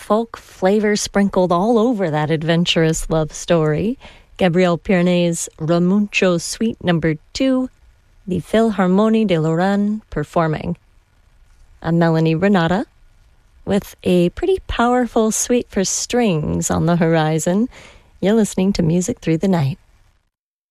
folk flavor sprinkled all over that adventurous love story. Gabriel Piernet's Ramuncho Suite No. 2, the Philharmonie de Lorraine performing. I'm Melanie Renata with a pretty powerful suite for strings on the horizon. You're listening to Music Through the Night.